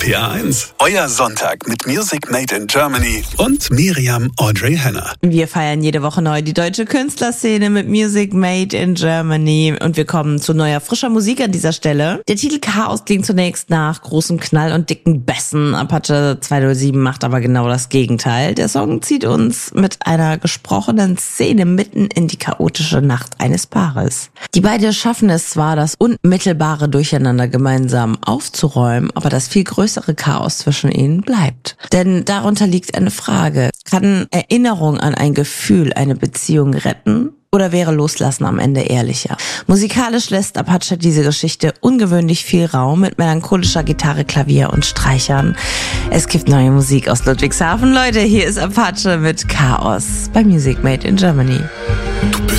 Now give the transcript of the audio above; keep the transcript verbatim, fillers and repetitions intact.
P A eins. Euer Sonntag mit Music Made in Germany und Miriam Audrey Henner. Wir feiern jede Woche neu die deutsche Künstlerszene mit Music Made in Germany und wir kommen zu neuer, frischer Musik an dieser Stelle. Der Titel Chaos klingt zunächst nach großem Knall und dicken Bässen. Apache zwei null sieben macht aber genau das Gegenteil. Der Song zieht uns mit einer gesprochenen Szene mitten in die chaotische Nacht eines Paares. Die beiden schaffen es zwar, das unmittelbare Durcheinander gemeinsam aufzuräumen, aber das viel größere Chaos zwischen ihnen bleibt. Denn darunter liegt eine Frage: Kann Erinnerung an ein Gefühl eine Beziehung retten? Oder wäre Loslassen am Ende ehrlicher? Musikalisch lässt Apache diese Geschichte ungewöhnlich viel Raum mit melancholischer Gitarre, Klavier und Streichern. Es gibt neue Musik aus Ludwigshafen. Leute, hier ist Apache mit Chaos bei Music Made in Germany.